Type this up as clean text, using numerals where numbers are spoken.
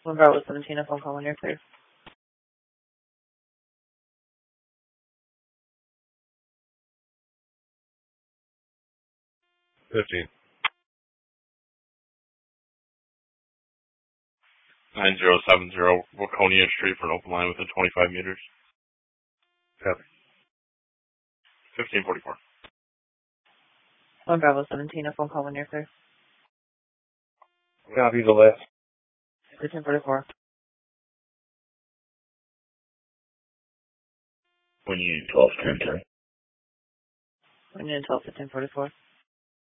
One Bravo 17, a phone call when you're clear. 15. 9070 Waconia Street for an open line within 25 meters. Copy. 1544. One Bravo 17, a phone call when you're clear. Copy the last. 1544. We need 1210. We need 12, 1544.